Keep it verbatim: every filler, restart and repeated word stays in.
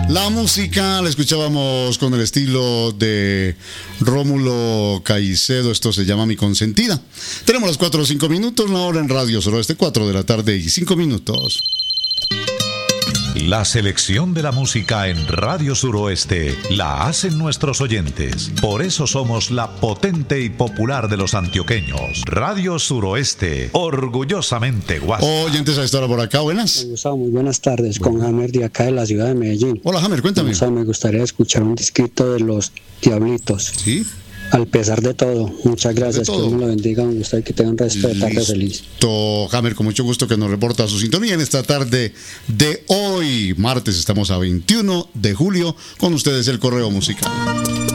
La música la escuchábamos con el estilo de Rómulo Caicedo. Esto se llama Mi Consentida. Tenemos las cuatro o cinco minutos, una hora en Radio Suroeste, cuatro de la tarde y cinco minutos. La selección de la música en Radio Suroeste la hacen nuestros oyentes. Por eso somos la potente y popular de los antioqueños. Radio Suroeste, orgullosamente Guasca. Oyentes a esta hora por acá, buenas. Gustavo, muy buenas tardes, con Jamer de acá de la ciudad de Medellín. Hola Jamer, cuéntame. Gustavo, me gustaría escuchar un disquito de los Diablitos. Sí. Al pesar de todo, muchas gracias, que Dios me lo bendiga, me gusta que tengan un resto de tarde feliz. Listo, Jamer, con mucho gusto que nos reporta su sintonía en esta tarde de hoy, martes, estamos a veintiuno de julio, con ustedes el correo musical.